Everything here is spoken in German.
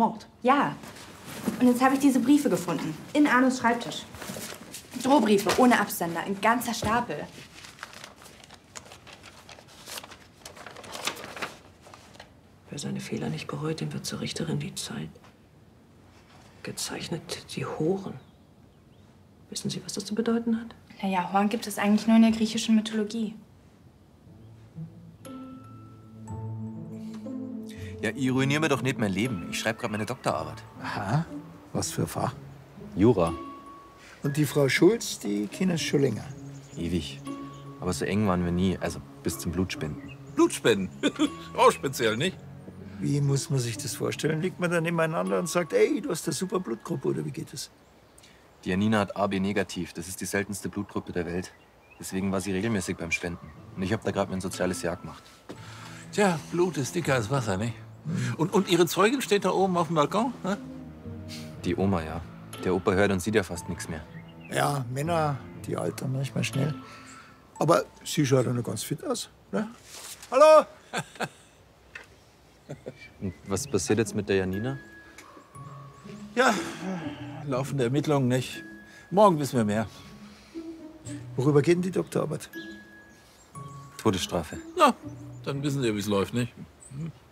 Mord. Ja. Und jetzt habe ich diese Briefe gefunden. In Arnos Schreibtisch. Drohbriefe ohne Absender. Ein ganzer Stapel. Wer seine Fehler nicht bereut, dem wird zur Richterin die Zeit. Gezeichnet die Horen. Wissen Sie, was das zu bedeuten hat? Naja, Horn gibt es eigentlich nur in der griechischen Mythologie. Ja, ich ruiniere mir doch nicht mein Leben. Ich schreibe gerade meine Doktorarbeit. Aha, was für ein Fach? Jura. Und die Frau Schulz, die kennt es schon länger. Ewig. Aber so eng waren wir nie. Also bis zum Blutspenden. Blutspenden? Auch speziell, nicht? Wie muss man sich das vorstellen? Liegt man da nebeneinander und sagt, ey, du hast eine super Blutgruppe, oder wie geht das? Die Janina hat AB negativ. Das ist die seltenste Blutgruppe der Welt. Deswegen war sie regelmäßig beim Spenden. Und ich habe da gerade mein soziales Jahr gemacht. Tja, Blut ist dicker als Wasser, nicht? Und Ihre Zeugin steht da oben auf dem Balkon? Ne? Die Oma, ja. Der Opa hört und sieht ja fast nichts mehr. Ja, Männer, die altern manchmal schnell. Aber sie schaut ja noch ganz fit aus. Ne? Hallo? Und was passiert jetzt mit der Janina? Ja, laufende Ermittlungen nicht. Morgen wissen wir mehr. Worüber geht denn die Doktorarbeit? Todesstrafe. Na, dann wissen Sie, wie es läuft, nicht?